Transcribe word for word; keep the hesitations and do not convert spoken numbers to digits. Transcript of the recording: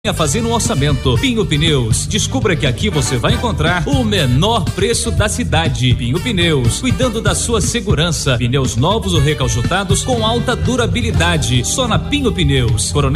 A fazer um orçamento. Pinho Pneus. Descubra que aqui você vai encontrar o menor preço da cidade. Pinho Pneus, cuidando da sua segurança. Pneus novos ou recalchutados com alta durabilidade. Só na Pinho Pneus. Coronel